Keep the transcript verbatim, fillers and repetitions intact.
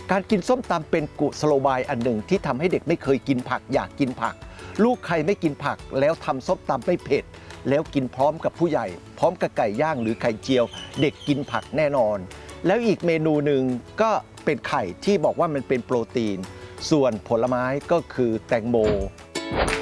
การกินส้มตำเป็นกุศโลบายอันหนึ่งที่ทำให้เด็กไม่เคยกินผักอยากกินผักลูกใครไม่กินผักแล้วทำส้มตำไม่เผ็ดแล้วกินพร้อมกับผู้ใหญ่พร้อมกับไก่ย่างหรือไข่เจียวเด็กกินผักแน่นอนแล้วอีกเมนูหนึ่งก็เป็นไข่ที่บอกว่ามันเป็นโปรตีนส่วนผลไม้ก็คือแตงโม